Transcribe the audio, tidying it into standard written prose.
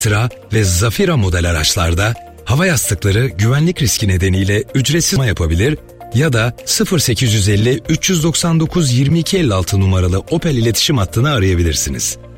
Tra ve Zafira model araçlarda hava yastıkları güvenlik riski nedeniyle ücretsiz yapabilir ya da 0850 399 2256 numaralı Opel iletişim hattını arayabilirsiniz.